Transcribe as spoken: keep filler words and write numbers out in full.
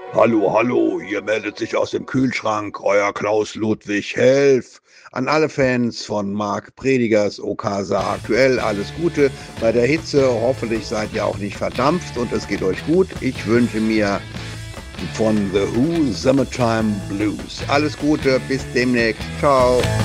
Hallo, hallo, hier meldet sich aus dem Kühlschrank euer Klaus Ludwig Helf. An alle Fans von Marc Predigers Okasa aktuell alles Gute bei der Hitze. Hoffentlich seid ihr auch nicht verdampft und es geht euch gut. Ich wünsche mir von The Who Summertime Blues. Alles Gute, bis demnächst. Ciao.